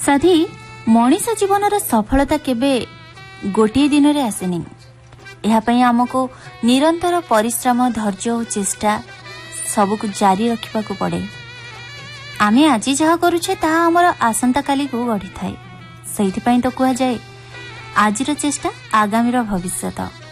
साथी मनीष जीवनर सफलता केबे गोटे दिन रे आसेनी। एहापई आमको निरंतर परिश्रम धैर्य और चेष्टा सबको जारी रखा पड़े। आमे आज जहा करुछे ताहा हमर आसंता काली को गढ़ी थाए। सेहिथिपई तो कहा जाए आजिर चेष्टा आगामीर भविष्यत।